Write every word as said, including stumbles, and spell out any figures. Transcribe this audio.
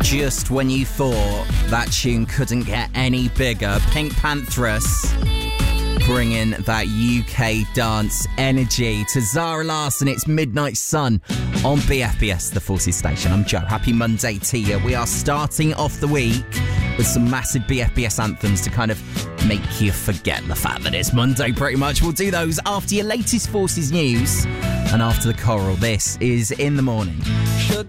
Just when you thought that tune couldn't get any bigger, Pink Panthers bringing that U K dance energy to Zara Larsson. It's Midnight Sun on B F B S, the Forces station. I'm Joe. Happy Monday to you. We are starting off the week with some massive B F B S anthems to kind of make you forget the fact that it's Monday pretty much. We'll do those after your latest Forces news and after the choral. This is In the Morning. Should